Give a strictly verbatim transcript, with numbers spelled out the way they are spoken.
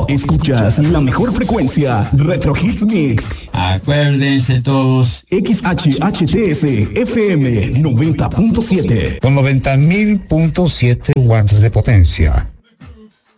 Escuchas la mejor frecuencia, Retro Hits Mix. Acuérdense todos. X H H T S F M noventa punto siete. Con noventa mil punto siete watts de potencia.